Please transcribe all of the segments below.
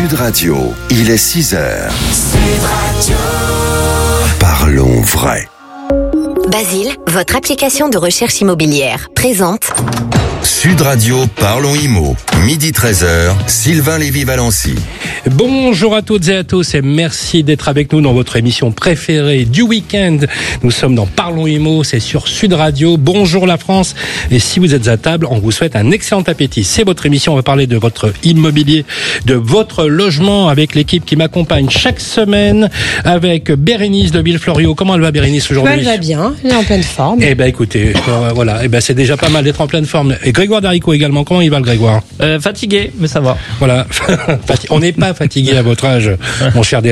Sud Radio, il est 6h. Sud Radio. Parlons vrai. Basile, votre application de recherche immobilière, présente Sud Radio, Parlons Immo. Midi 13h, Sylvain Lévy-Valency. Bonjour à toutes et à tous et merci d'être avec nous dans votre émission préférée du week-end. Nous sommes dans Parlons Immo, c'est sur Sud Radio. Bonjour la France. Et si vous êtes à table, on vous souhaite un excellent appétit. C'est votre émission, on va parler de votre immobilier, de votre logement avec l'équipe qui m'accompagne chaque semaine avec Bérénice de Villefloriot. Comment elle va Bérénice aujourd'hui? Elle va bien, elle est en pleine forme. Eh ben écoutez, voilà, c'est déjà pas mal d'être en pleine forme. Et Grégoire Darico également, comment il va le Grégoire? Fatigué, mais ça va. Voilà, on n'est pas fatigué à votre âge, mon cher.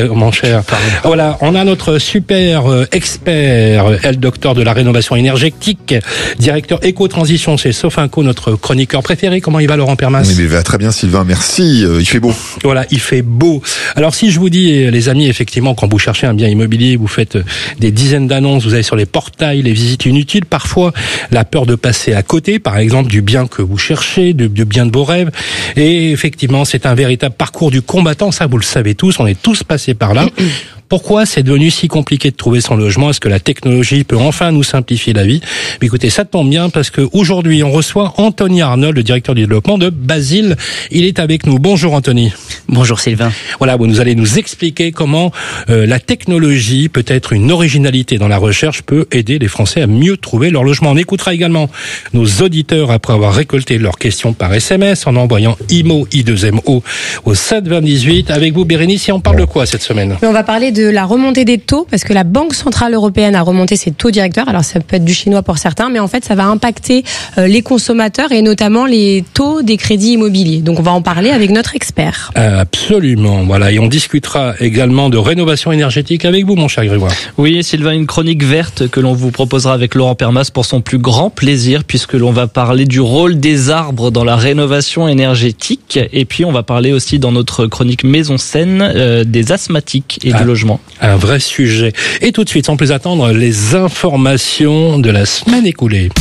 Voilà, on a notre super expert, elle docteur de la rénovation énergétique, directeur éco-transition chez Sofinco, notre chroniqueur préféré. Comment il va Laurent Permas? Il va très bien Sylvain, merci, il fait beau. Voilà, il fait beau. Alors si je vous dis, les amis, effectivement, quand vous cherchez un bien immobilier, vous faites des dizaines d'annonces, vous allez sur les portails, les visites inutiles, parfois la peur de passer à côté, par exemple, du bien que vous cherchez, du bien de vos rêves. Et effectivement, c'est un véritable parcours du combattant, ça vous le savez tous, on est tous passés par là. Pourquoi c'est devenu si compliqué de trouver son logement? Est-ce que la technologie peut enfin nous simplifier la vie? Mais écoutez, ça tombe bien parce que aujourd'hui on reçoit Anthony Arnold, le directeur du développement de Basile. Il est avec nous. Bonjour Anthony. Bonjour Sylvain. Voilà, vous allez nous expliquer comment la technologie, peut-être une originalité dans la recherche, peut aider les Français à mieux trouver leur logement. On écoutera également nos auditeurs après avoir récolté leurs questions par SMS en envoyant IMO, I2MO au 72018. Avec vous Bérénice, et on parle de quoi cette semaine? On va parler de la remontée des taux, parce que la Banque Centrale Européenne a remonté ses taux directeurs. Alors ça peut être du chinois pour certains, mais en fait ça va impacter les consommateurs et notamment les taux des crédits immobiliers. Donc on va en parler avec notre expert. Absolument, voilà. Et on discutera également de rénovation énergétique avec vous, mon cher Grégoire. Oui, Sylvain, une chronique verte que l'on vous proposera avec Laurent Permas pour son plus grand plaisir, puisque l'on va parler du rôle des arbres dans la rénovation énergétique. Et puis on va parler aussi dans notre chronique Maison Saine des asthmatiques et du logement. Un vrai sujet. Et tout de suite, sans plus attendre, les informations de la semaine écoulée.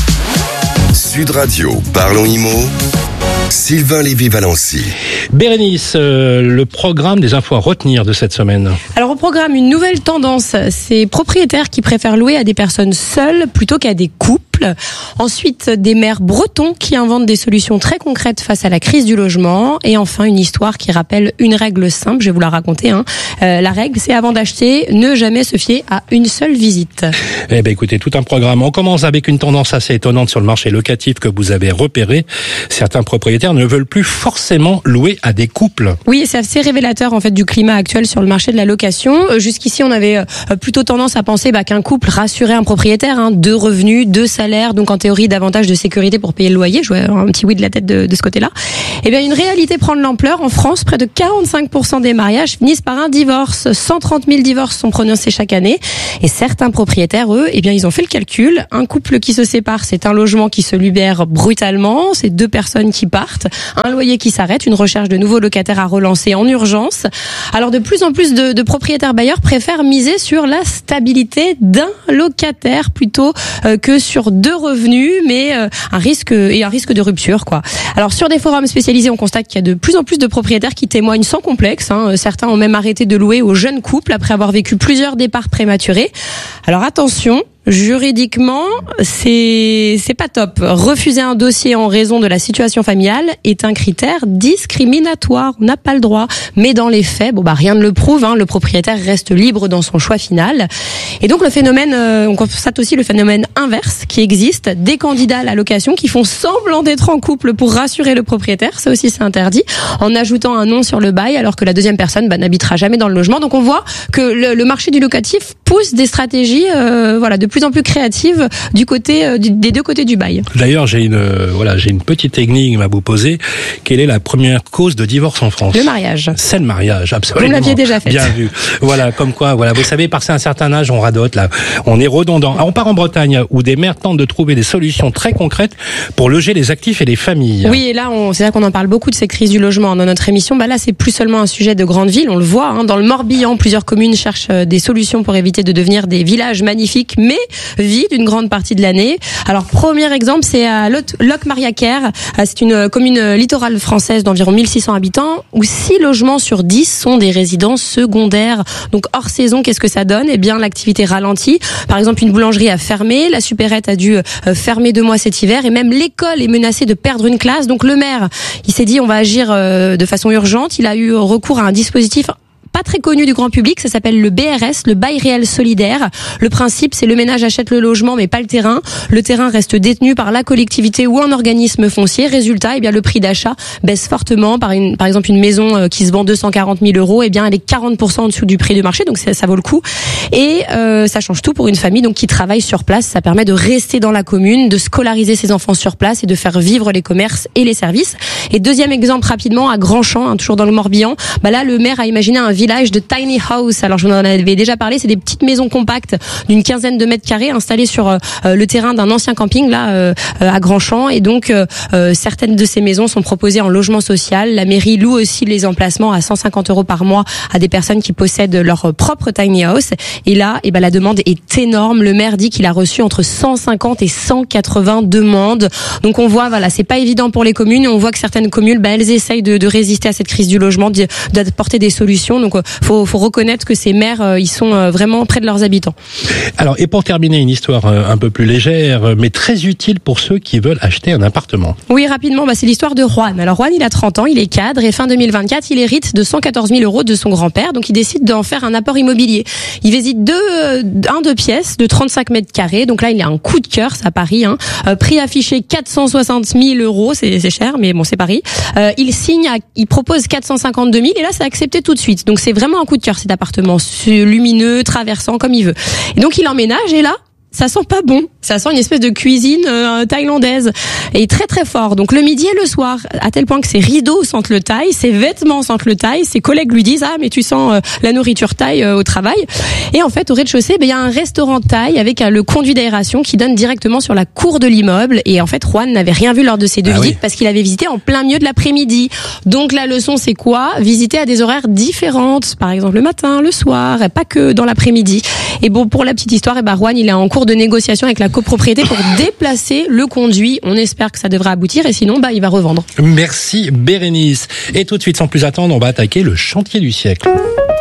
Sud Radio, Parlons Immo. Sylvain Lévy-Valency. Bérénice, le programme des infos à retenir de cette semaine. Alors au programme, une nouvelle tendance, c'est propriétaires qui préfèrent louer à des personnes seules plutôt qu'à des couples. Ensuite, des maires bretons qui inventent des solutions très concrètes face à la crise du logement. Et enfin, une histoire qui rappelle une règle simple, je vais vous la raconter. La règle, c'est avant d'acheter, ne jamais se fier à une seule visite. Eh ben, écoutez, tout un programme. On commence avec une tendance assez étonnante sur le marché locatif que vous avez repéré. Certains propriétaires ne veulent plus forcément louer à des couples. Oui, c'est assez révélateur en fait du climat actuel sur le marché de la location. Jusqu'ici, on avait plutôt tendance à penser qu'un couple rassurait un propriétaire, 2 revenus, 2 salaires, donc en théorie davantage de sécurité pour payer le loyer. Je vois un petit oui de la tête de ce côté-là. Eh bien, une réalité prend de l'ampleur. En France, près de 45% des mariages finissent par un divorce. 130 000 divorces sont prononcés chaque année. Et certains propriétaires, eux, eh bien, ils ont fait le calcul. Un couple qui se sépare, c'est un logement qui se libère brutalement. C'est 2 personnes qui partent. Un loyer qui s'arrête, une recherche de nouveaux locataires à relancer en urgence. Alors de plus en plus de propriétaires bailleurs préfèrent miser sur la stabilité d'un locataire plutôt que sur 2 revenus, mais un risque de rupture, quoi. Alors sur des forums spécialisés, on constate qu'il y a de plus en plus de propriétaires qui témoignent sans complexe. Certains ont même arrêté de louer aux jeunes couples après avoir vécu plusieurs départs prématurés. Alors attention, juridiquement, c'est pas top. Refuser un dossier en raison de la situation familiale est un critère discriminatoire. On n'a pas le droit. Mais dans les faits, rien ne le prouve. Le propriétaire reste libre dans son choix final. Et donc le phénomène, on constate aussi le phénomène inverse qui existe. Des candidats à la location qui font semblant d'être en couple pour rassurer le propriétaire. Ça aussi, c'est interdit. En ajoutant un nom sur le bail, alors que la deuxième personne n'habitera jamais dans le logement. Donc on voit que le marché du locatif pousse des stratégies, de plus en plus créatives du côté des 2 côtés du bail. D'ailleurs, j'ai une petite énigme à vous poser. Quelle est la première cause de divorce en France? Le mariage. C'est le mariage, absolument. Vous l'aviez déjà fait. Bien vu. Voilà, comme quoi, vous savez, passé un certain âge, on radote, là. On est redondant. Alors, on part en Bretagne, où des maires tentent de trouver des solutions très concrètes pour loger les actifs et les familles. Oui, et là, c'est là qu'on en parle beaucoup de cette crise du logement dans notre émission. Là, c'est plus seulement un sujet de grande ville, on le voit. Dans le Morbihan, plusieurs communes cherchent des solutions pour éviter possibilité de devenir des villages magnifiques, mais vides une grande partie de l'année. Alors, premier exemple, c'est à Locmariaquer. C'est une commune littorale française d'environ 1600 habitants, où 6 logements sur 10 sont des résidences secondaires. Donc, hors saison, qu'est-ce que ça donne? Eh bien, l'activité ralentit. Par exemple, une boulangerie a fermé, la supérette a dû fermer 2 mois cet hiver, et même l'école est menacée de perdre une classe. Donc, le maire, il s'est dit, on va agir de façon urgente. Il a eu recours à un dispositif pas très connu du grand public, ça s'appelle le BRS, le bail réel solidaire. Le principe, c'est le ménage achète le logement mais pas le terrain. Le terrain reste détenu par la collectivité ou un organisme foncier. Résultat, eh bien le prix d'achat baisse fortement. Par exemple, une maison qui se vend 240 000 €, eh bien elle est 40% en dessous du prix du marché, donc ça vaut le coup. Et ça change tout pour une famille donc qui travaille sur place. Ça permet de rester dans la commune, de scolariser ses enfants sur place et de faire vivre les commerces et les services. Et deuxième exemple rapidement, à Grandchamp, toujours dans le Morbihan, là le maire a imaginé un village de tiny house. Alors je vous en avais déjà parlé, c'est des petites maisons compactes d'une quinzaine de mètres carrés installées sur le terrain d'un ancien camping à Grandchamp, et donc certaines de ces maisons sont proposées en logement social. La mairie loue aussi les emplacements à 150 € par mois à des personnes qui possèdent leur propre tiny house, et là la demande est énorme. Le maire dit qu'il a reçu entre 150 et 180 demandes. Donc on voit, c'est pas évident pour les communes, et on voit que certaines communes elles essayent de résister à cette crise du logement, d'apporter des solutions. Donc faut reconnaître que ces maires ils sont vraiment près de leurs habitants. Alors, et pour terminer, une histoire un peu plus légère mais très utile pour ceux qui veulent acheter un appartement. Oui, rapidement, c'est l'histoire de Juan. Alors Juan, il a 30 ans, il est cadre, et fin 2024, il hérite de 114 000 € de son grand-père, donc il décide d'en faire un apport immobilier. Il visite deux pièces de 35 mètres carrés, donc là il a un coup de cœur, c'est à Paris, prix affiché 460 000 €, c'est cher, mais bon, c'est Paris. Il signe, il propose 452 000, et là c'est accepté tout de suite. Donc c'est vraiment un coup de cœur, cet appartement, lumineux, traversant, comme il veut. Et donc il emménage, et là, ça sent pas bon. Ça sent une espèce de cuisine thaïlandaise, et très très fort. Donc le midi et le soir, à tel point que ses rideaux sentent le thaï, ses vêtements sentent le thaï, ses collègues lui disent mais tu sens la nourriture thaï au travail. Et en fait, au rez-de-chaussée, il y a un restaurant thaï avec le conduit d'aération qui donne directement sur la cour de l'immeuble. Et en fait, Juan n'avait rien vu lors de ses deux visites parce qu'il avait visité en plein milieu de l'après-midi. Donc la leçon, c'est quoi? Visiter à des horaires différentes, par exemple le matin, le soir, et pas que dans l'après-midi. Et bon, pour la petite histoire, Juan, il est en cours de négociation avec la copropriété pour déplacer le conduit. On espère que ça devrait aboutir, et sinon il va revendre. Merci Bérénice. Et tout de suite, sans plus attendre, on va attaquer le chantier du siècle.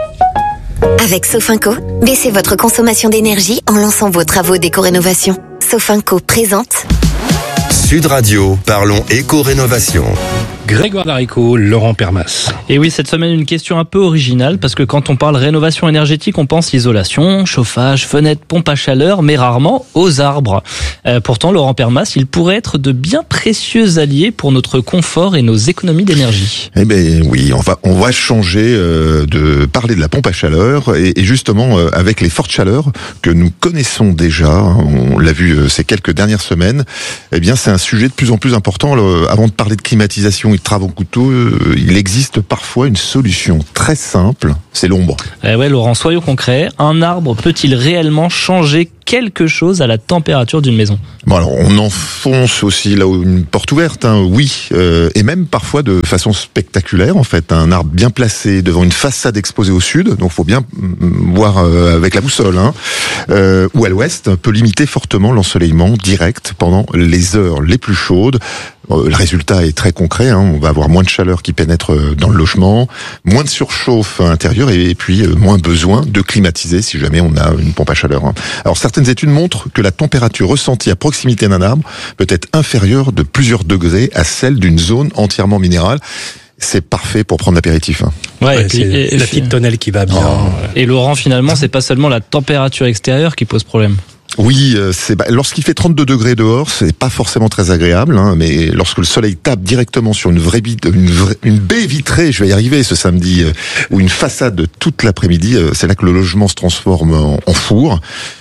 Avec Sofinco, baissez votre consommation d'énergie en lançant vos travaux d'éco-rénovation. Sofinco présente Sud Radio, parlons éco-rénovation. Grégoire Darico, Laurent Permas. Et oui, cette semaine, une question un peu originale, parce que quand on parle rénovation énergétique, on pense isolation, chauffage, fenêtres, pompe à chaleur, mais rarement aux arbres. Pourtant, Laurent Permas, il pourrait être de bien précieux alliés pour notre confort et nos économies d'énergie. Eh ben oui, on va changer de parler de la pompe à chaleur, et justement avec les fortes chaleurs que nous connaissons déjà, on l'a vu ces quelques dernières semaines, eh bien c'est un sujet de plus en plus important. Avant de parler de climatisation et de travaux coûteux, il existe parfois une solution très simple, c'est l'ombre. Ouais, Laurent, soyons concrets. Un arbre peut-il réellement changer quelque chose à la température d'une maison? Bon, alors on enfonce aussi là une porte ouverte, oui, et même parfois de façon spectaculaire en fait. Un arbre bien placé devant une façade exposée au sud, donc faut bien voir avec la boussole, ou à l'ouest, peut limiter fortement l'ensoleillement direct pendant les heures les plus chaudes. Le résultat est très concret, on va avoir moins de chaleur qui pénètre dans le logement, moins de surchauffe intérieure, et puis moins besoin de climatiser si jamais on a une pompe à chaleur. Alors certaines études montrent que la température ressentie à proximité d'un arbre peut être inférieure de plusieurs degrés à celle d'une zone entièrement minérale. C'est parfait pour prendre l'apéritif. Ouais, c'est la petite tonnelle qui va bien. Et Laurent, finalement, c'est pas seulement la température extérieure qui pose problème. Oui, lorsqu'il fait 32 degrés dehors, c'est pas forcément très agréable, mais lorsque le soleil tape directement sur une baie vitrée, je vais y arriver ce samedi, ou une façade toute l'après-midi, c'est là que le logement se transforme en four.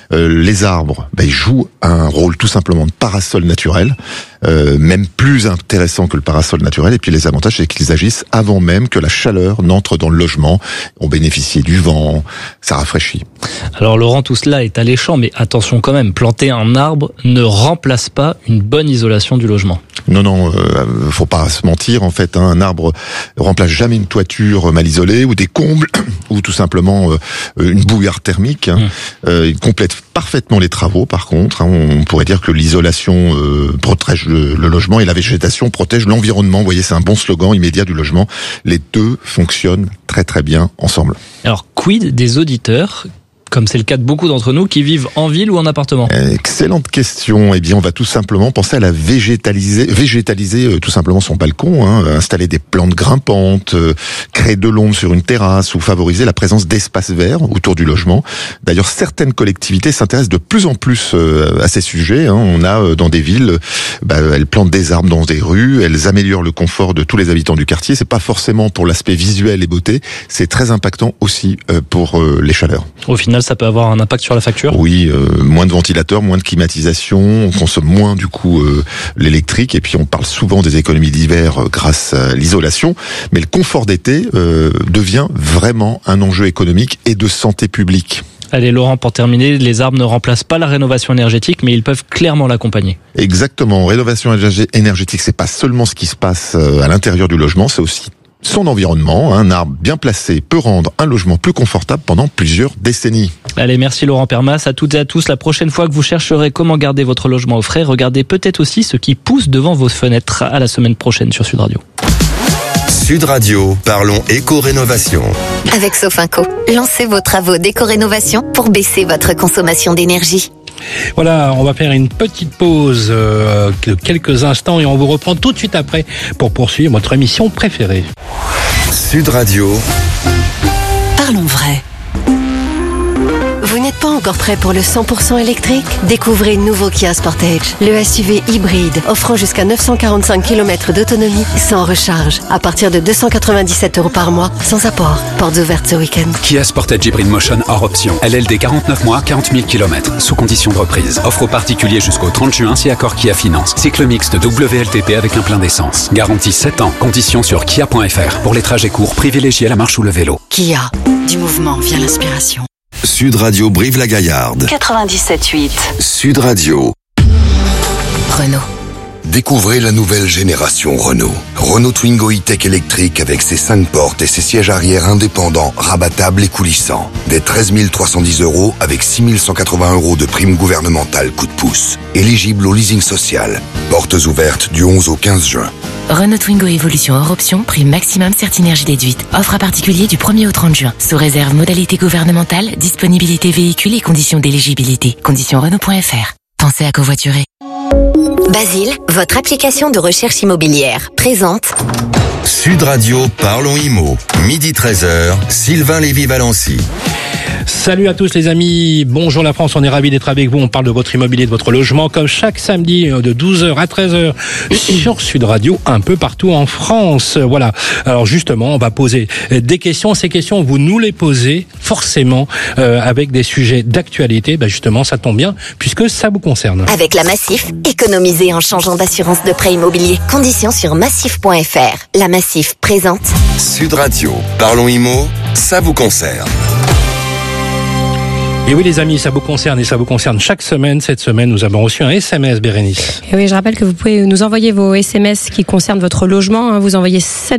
Les arbres, ils jouent un rôle tout simplement de parasol naturel, même plus intéressant que le parasol naturel. Et puis les avantages, c'est qu'ils agissent avant même que la chaleur n'entre dans le logement. On bénéficie du vent, ça rafraîchit. Alors Laurent, tout cela est alléchant, mais attention quand même, planter un arbre ne remplace pas une bonne isolation du logement. Non, faut pas se mentir. En fait, un arbre remplace jamais une toiture mal isolée ou des combles ou tout simplement une bouillarde thermique. Il complète parfaitement les travaux. Par contre, on pourrait dire que l'isolation protège le logement et la végétation protège l'environnement. Vous voyez, c'est un bon slogan immédiat du logement. Les deux fonctionnent très très bien ensemble. Alors, quid des auditeurs, comme c'est le cas de beaucoup d'entre nous, qui vivent en ville ou en appartement? Excellente question. Eh bien, on va tout simplement penser à la végétaliser tout simplement son balcon, installer des plantes grimpantes, créer de l'ombre sur une terrasse ou favoriser la présence d'espaces verts autour du logement. D'ailleurs, certaines collectivités s'intéressent de plus en plus à ces sujets. On a dans des villes, elles plantent des arbres dans des rues, elles améliorent le confort de tous les habitants du quartier. C'est pas forcément pour l'aspect visuel et beauté, c'est très impactant aussi pour les chaleurs. Au final, ça peut avoir un impact sur la facture? Oui, moins de ventilateurs, moins de climatisation, on consomme moins du coup l'électrique, et puis on parle souvent des économies d'hiver grâce à l'isolation, mais le confort d'été devient vraiment un enjeu économique et de santé publique. Allez Laurent, pour terminer, les arbres ne remplacent pas la rénovation énergétique, mais ils peuvent clairement l'accompagner. Exactement, rénovation énergétique, c'est pas seulement ce qui se passe à l'intérieur du logement, c'est aussi son environnement. Un arbre bien placé peut rendre un logement plus confortable pendant plusieurs décennies. Allez, merci Laurent Permas. À toutes et à tous, la prochaine fois que vous chercherez comment garder votre logement au frais, regardez peut-être aussi ce qui pousse devant vos fenêtres. À la semaine prochaine sur Sud Radio. Sud Radio, parlons éco-rénovation. Avec Sofinco, lancez vos travaux d'éco-rénovation pour baisser votre consommation d'énergie. Voilà, on va faire une petite pause de quelques instants et on vous reprend tout de suite après pour poursuivre votre émission préférée. Sud Radio. Parlons vrai. Vous n'êtes pas encore prêt pour le 100% électrique? Découvrez le nouveau Kia Sportage, le SUV hybride offrant jusqu'à 945 km d'autonomie sans recharge, à partir de 297 € par mois, sans apport. Portes ouvertes ce week-end. Kia Sportage Hybrid Motion hors option. LLD 49 mois, 40 000 km, sous condition de reprise. Offre aux particuliers jusqu'au 30 juin si accord Kia Finance. Cycle mixte WLTP avec un plein d'essence. Garantie 7 ans. Conditions sur kia.fr. Pour les trajets courts, privilégiez la marche ou le vélo. Kia, du mouvement vient l'inspiration. Sud Radio Brive-la-Gaillarde. 97.8. Sud Radio. Renault. Découvrez la nouvelle génération Renault. Renault Twingo E-Tech électrique avec ses 5 portes et ses sièges arrière indépendants, rabattables et coulissants. Dès 13 310 € avec 6 180 € de prime gouvernementale coup de pouce. Éligible au leasing social. Portes ouvertes du 11 au 15 juin. Renault Twingo Évolution hors option, prime maximum Certinergie déduite. Offre à particulier du 1er au 30 juin. Sous réserve modalité gouvernementale, disponibilité véhicule et conditions d'éligibilité. Conditions Renault.fr. Pensez à covoiturer. Basile, votre application de recherche immobilière, présente Sud Radio, parlons IMO. Midi 13h, Sylvain Lévy-Valency. Salut à tous les amis, bonjour la France, on est ravis d'être avec vous, on parle de votre immobilier, de votre logement, comme chaque samedi de 12h à 13h sur Sud Radio, un peu partout en France. Voilà, alors justement, on va poser des questions, ces questions, vous nous les posez forcément avec des sujets d'actualité, justement, ça tombe bien, puisque ça vous concerne. Avec la Massif, économisez en changeant d'assurance de prêt immobilier. Conditions sur massif.fr. La Massif présente Sud Radio, parlons IMO, ça vous concerne. Et oui les amis, ça vous concerne et ça vous concerne chaque semaine. Cette semaine, nous avons reçu un SMS, Bérénice. Et oui, je rappelle que vous pouvez nous envoyer vos SMS qui concernent votre logement. Vous envoyez 7